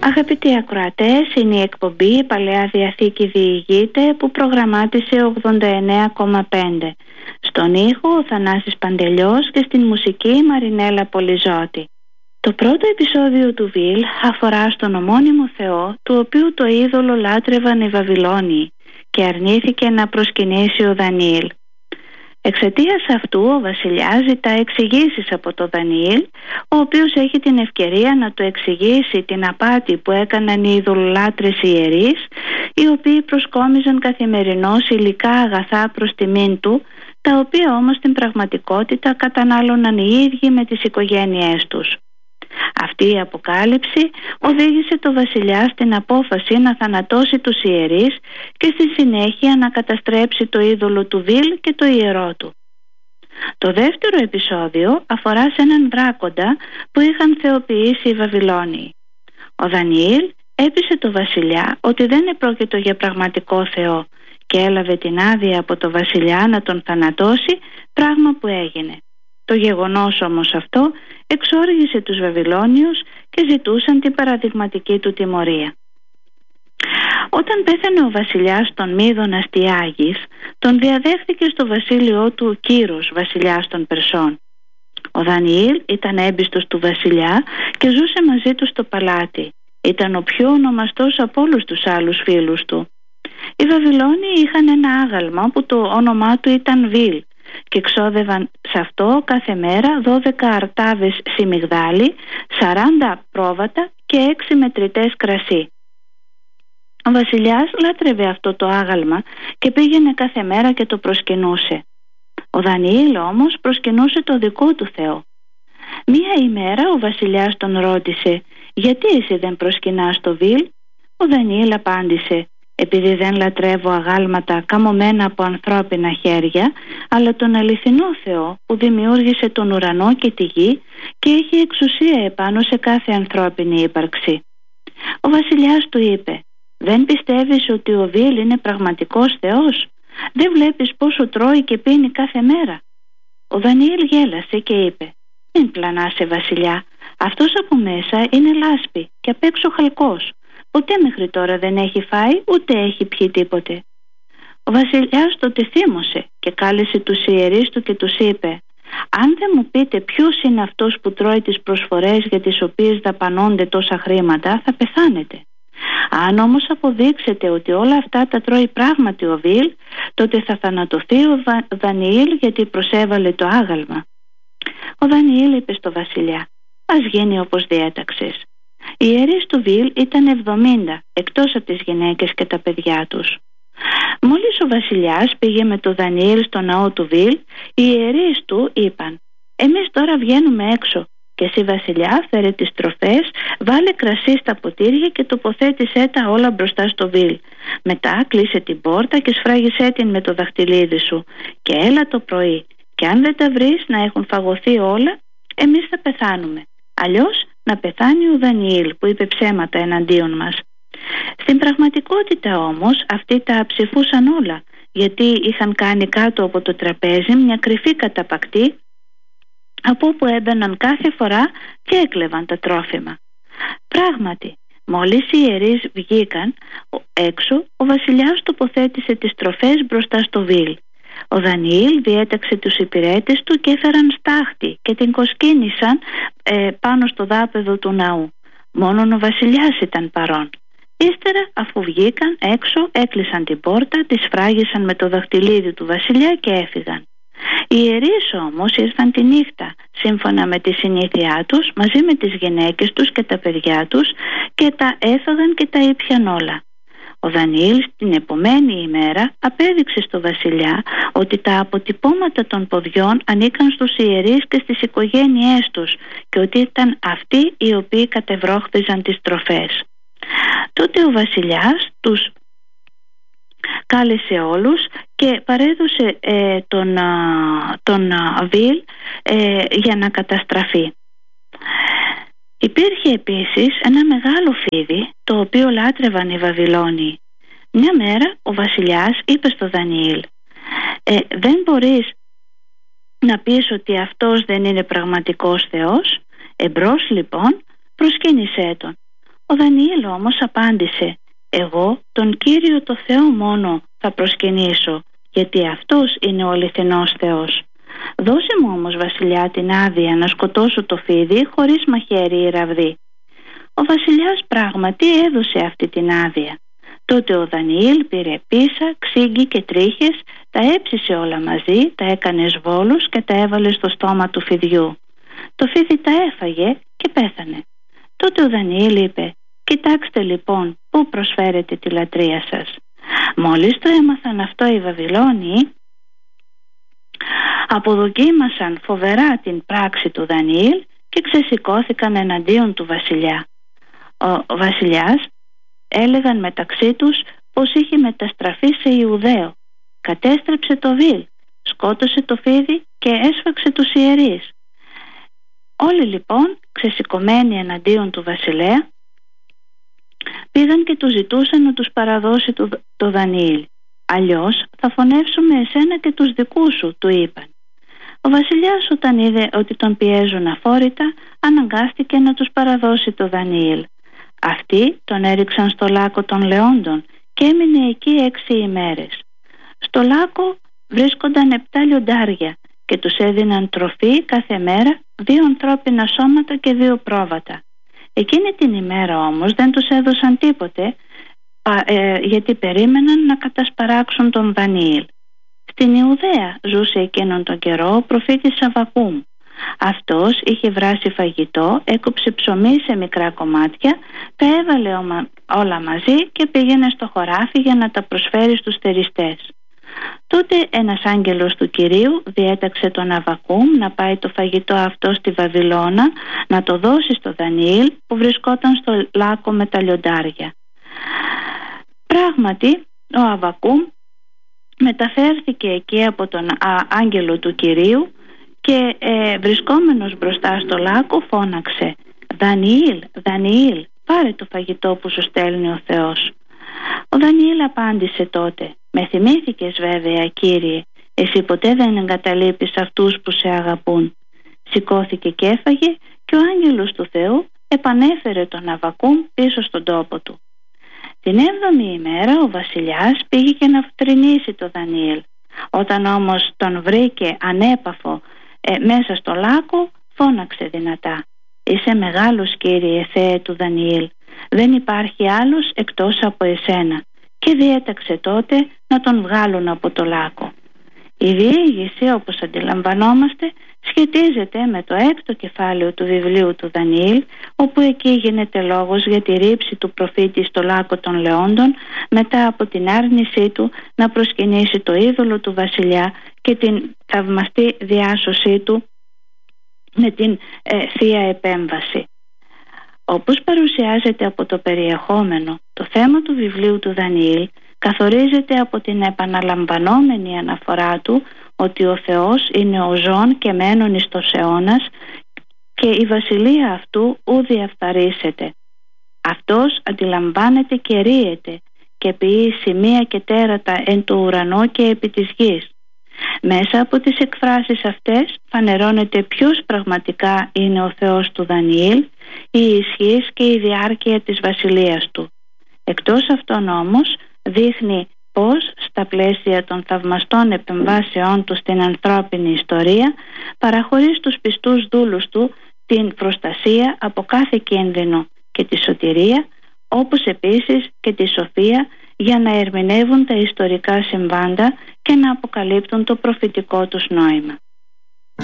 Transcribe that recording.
Αγαπητοί ακροατές, είναι η εκπομπή «Η Παλαιά Διαθήκη διηγείται» που προγραμμάτισε 89,5. Στον ήχο ο Θανάσης Παντελιός και στην μουσική η Μαρινέλα Πολυζώτη. Το πρώτο επεισόδιο του Βιλ αφορά στον ομώνυμο Θεό, του οποίου το είδωλο λάτρευαν οι Βαβυλώνιοι και αρνήθηκε να προσκυνήσει ο Δανιήλ. Εξαιτίας αυτού ο βασιλιάς ζητά εξηγήσεις από τον Δανιήλ, ο οποίος έχει την ευκαιρία να του εξηγήσει την απάτη που έκαναν οι ειδωλολάτρες ιερείς, οι οποίοι προσκόμιζαν καθημερινώς υλικά αγαθά προς τιμήν του, τα οποία όμως στην πραγματικότητα κατανάλωναν οι ίδιοι με τις οικογένειές τους. Αυτή η αποκάλυψη οδήγησε το βασιλιά στην απόφαση να θανατώσει τους ιερείς και στη συνέχεια να καταστρέψει το είδωλο του Βιλ και το ιερό του. Το δεύτερο επεισόδιο αφορά σε έναν δράκοντα που είχαν θεοποιήσει οι Βαβυλώνιοι. Ο Δανιήλ έπεισε το βασιλιά ότι δεν επρόκειτο για πραγματικό Θεό και έλαβε την άδεια από το βασιλιά να τον θανατώσει, πράγμα που έγινε. Το γεγονός όμως αυτό εξόργησε τους Βαβυλώνιους και ζητούσαν την παραδειγματική του τιμωρία. Όταν πέθανε ο βασιλιάς των Μίδων Αστιάγης, τον διαδέχθηκε στο βασίλειό του ο Κύρος, βασιλιάς των Περσών. Ο Δανιήλ ήταν έμπιστος του βασιλιά και ζούσε μαζί του στο παλάτι. Ήταν ο πιο ονομαστός από όλους τους άλλους φίλους του. Οι Βαβυλώνιοι είχαν ένα άγαλμα που το όνομά του ήταν Βιλ και ξόδευαν σε αυτό κάθε μέρα 12 αρτάβες σιμιγδάλι, 40 πρόβατα και 6 μετρητές κρασί. Ο βασιλιάς λάτρευε αυτό το άγαλμα και πήγαινε κάθε μέρα και το προσκυνούσε. Ο Δανιήλ όμως προσκυνούσε το δικό του Θεό. Μία ημέρα ο βασιλιάς τον ρώτησε «Γιατί εσύ δεν προσκυνάς το Βιλ?» Ο Δανιήλ απάντησε «Επειδή δεν λατρεύω αγάλματα καμωμένα από ανθρώπινα χέρια, αλλά τον αληθινό Θεό που δημιούργησε τον ουρανό και τη γη και έχει εξουσία επάνω σε κάθε ανθρώπινη ύπαρξη». Ο βασιλιάς του είπε «Δεν πιστεύεις ότι ο Βιλ είναι πραγματικός Θεός? Δεν βλέπεις πόσο τρώει και πίνει κάθε μέρα?» Ο Δανιήλ γέλασε και είπε «Μην πλανάσαι βασιλιά, αυτός από μέσα είναι λάσπη και απ' έξω χαλκός. Ποτέ μέχρι τώρα δεν έχει φάει ούτε έχει πιει τίποτε». Ο βασιλιάς τότε θύμωσε και κάλεσε τους ιερείς του και τους είπε «Αν δεν μου πείτε ποιος είναι αυτός που τρώει τις προσφορές για τις οποίες δαπανώνται τόσα χρήματα, θα πεθάνετε. Αν όμως αποδείξετε ότι όλα αυτά τα τρώει πράγματι ο Βιλ, τότε θα θανατωθεί ο Δανιήλ γιατί προσέβαλε το άγαλμα». Ο Δανιήλ είπε στο βασιλιά «Ας γίνει όπως διέταξες». Οι ιερείς του Βιλ ήταν 70, εκτός από τις γυναίκες και τα παιδιά τους. Μόλις ο βασιλιάς πήγε με το Δανιήλ στο ναό του Βιλ, οι ιερείς του είπαν «Εμείς τώρα βγαίνουμε έξω και εσύ βασιλιά φέρε τις τροφές, βάλε κρασί στα ποτήρια και τοποθέτησέ τα όλα μπροστά στο Βιλ. Μετά κλείσε την πόρτα και σφράγισέ την με το δαχτυλίδι σου και έλα το πρωί και αν δεν τα βρεις να έχουν φαγωθεί όλα, εμείς θα πεθάνουμε. Αλλιώς να πεθάνει ο Δανιήλ που είπε ψέματα εναντίον μας». Στην πραγματικότητα όμως αυτοί τα ψηφούσαν όλα, γιατί είχαν κάνει κάτω από το τραπέζι μια κρυφή καταπακτή από όπου έμπαιναν κάθε φορά και έκλεβαν τα τρόφιμα. Πράγματι, μόλις οι ιερείς βγήκαν έξω, ο βασιλιάς τοποθέτησε τις τροφές μπροστά στο Βιλ. Ο Δανιήλ διέταξε τους υπηρέτες του και έφεραν στάχτη και την κοσκίνησαν πάνω στο δάπεδο του ναού. Μόνον ο βασιλιάς ήταν παρόν. Ύστερα, αφού βγήκαν έξω, έκλεισαν την πόρτα, τη σφράγισαν με το δαχτυλίδι του βασιλιά και έφυγαν. Οι ιερείς όμως ήρθαν τη νύχτα, σύμφωνα με τη συνήθειά τους, μαζί με τις γυναίκες τους και τα παιδιά τους και τα έφαγαν και τα ήπιαν όλα. Ο Δανιήλ την επομένη ημέρα απέδειξε στο βασιλιά ότι τα αποτυπώματα των ποδιών ανήκαν στους ιερείς και στις οικογένειές τους και ότι ήταν αυτοί οι οποίοι κατεβρόχθιζαν τις τροφές. Τότε ο βασιλιάς τους κάλεσε όλους και παρέδωσε τον Βιλ για να καταστραφεί. Υπήρχε επίσης ένα μεγάλο φίδι το οποίο λάτρευαν οι Βαβυλώνιοι. Μια μέρα ο βασιλιάς είπε στο Δανιήλ «Δεν μπορείς να πεις ότι αυτός δεν είναι πραγματικός Θεός? Εμπρός λοιπόν, προσκύνησέ τον». Ο Δανιήλ όμως απάντησε: «Εγώ τον Κύριο το Θεό μόνο θα προσκυνήσω, γιατί αυτός είναι ο αληθινός Θεός. Δώσε μου όμως, βασιλιά, την άδεια να σκοτώσω το φίδι χωρίς μαχαίρι ή ραβδί». Ο βασιλιάς πράγματι έδωσε αυτή την άδεια. Τότε ο Δανιήλ πήρε πίσα, ξύγκι και τρίχες, τα έψισε όλα μαζί, τα έκανε σβόλους και τα έβαλε στο στόμα του φιδιού. Το φίδι τα έφαγε και πέθανε. Τότε ο Δανιήλ είπε: «Κοιτάξτε λοιπόν πού προσφέρετε τη λατρεία σας». Μόλις το έμαθαν αυτό οι Βαβυλώνιοι, αποδοκίμασαν φοβερά την πράξη του Δανιήλ και ξεσηκώθηκαν εναντίον του βασιλιά. Ο βασιλιάς έλεγαν μεταξύ τους πως είχε μεταστραφεί σε Ιουδαίο. Κατέστρεψε το βίλ, σκότωσε το φίδι και έσφαξε τους ιερείς. Όλοι λοιπόν, ξεσηκωμένοι εναντίον του βασιλέα, πήγαν και του ζητούσαν να τους παραδώσει το Δανιήλ. «Αλλιώς θα φωνεύσουμε εσένα και τους δικούς σου», του είπαν. Ο βασιλιάς, όταν είδε ότι τον πιέζουν αφόρητα, αναγκάστηκε να τους παραδώσει το Δανιήλ. Αυτοί τον έριξαν στο λάκκο των λεόντων και έμεινε εκεί 6 ημέρες. Στο λάκκο βρίσκονταν 7 λιοντάρια και τους έδιναν τροφή κάθε μέρα 2 ανθρώπινα σώματα και 2 πρόβατα. Εκείνη την ημέρα όμως δεν τους έδωσαν τίποτε, γιατί περίμεναν να κατασπαράξουν τον Δανιήλ. Στην Ιουδαία ζούσε εκείνον τον καιρό ο προφήτης Αββακούμ. Αυτός είχε βράσει φαγητό, έκοψε ψωμί σε μικρά κομμάτια, τα έβαλε όλα μαζί και πήγαινε στο χωράφι για να τα προσφέρει στους θεριστές. Τότε ένας άγγελος του Κυρίου διέταξε τον Αββακούμ να πάει το φαγητό αυτό στη Βαβυλώνα, να το δώσει στο Δανιήλ που βρισκόταν στο λάκκο με τα λιοντάρια. Πράγματι ο Αββακούμ μεταφέρθηκε εκεί από τον άγγελο του Κυρίου και βρισκόμενος μπροστά στο λάκκο φώναξε: «Δανιήλ, Δανιήλ, πάρε το φαγητό που σου στέλνει ο Θεός». Ο Δανιήλ απάντησε τότε: «Με θυμήθηκες βέβαια, Κύριε, εσύ ποτέ δεν εγκαταλείπεις αυτούς που σε αγαπούν». Σηκώθηκε και έφαγε και ο άγγελος του Θεού επανέφερε τον Αββακούμ πίσω στον τόπο του. Την 7η ημέρα ο βασιλιάς πήγε και να φτρινήσει το Δανιήλ. Όταν όμως τον βρήκε ανέπαφο μέσα στο λάκκο, φώναξε δυνατά: «Είσαι μεγάλος, Κύριε Θεέ του Δανιήλ, δεν υπάρχει άλλος εκτός από εσένα», και διέταξε τότε να τον βγάλουν από το λάκκο. Η διήγηση, όπως αντιλαμβανόμαστε, σχετίζεται με το 6ο κεφάλαιο του βιβλίου του Δανιήλ, όπου εκεί γίνεται λόγος για τη ρήψη του προφήτη στο λάκκο των λεόντων μετά από την άρνησή του να προσκυνήσει το είδωλο του βασιλιά και την θαυμαστή διάσωσή του με την θεία επέμβαση. Όπως παρουσιάζεται από το περιεχόμενο, το θέμα του βιβλίου του Δανιήλ καθορίζεται από την επαναλαμβανόμενη αναφορά του ότι ο Θεός είναι ο ζών και μένων εις τος αιώνας και η βασιλεία αυτού ου διαφθαρίσεται. Αυτός αντιλαμβάνεται και ρίεται και ποιεί σημεία και τέρατα εν το ουρανό και επί της γης. Μέσα από τις εκφράσεις αυτές φανερώνεται ποιος πραγματικά είναι ο Θεός του Δανιήλ, η ισχύς και η διάρκεια της βασιλείας του. Εκτός αυτών όμως δείχνει πως στα πλαίσια των θαυμαστών επεμβάσεών του στην ανθρώπινη ιστορία παραχωρεί στους πιστούς δούλους του την προστασία από κάθε κίνδυνο και τη σωτηρία, όπως επίσης και τη σοφία για να ερμηνεύουν τα ιστορικά συμβάντα και να αποκαλύπτουν το προφητικό τους νόημα.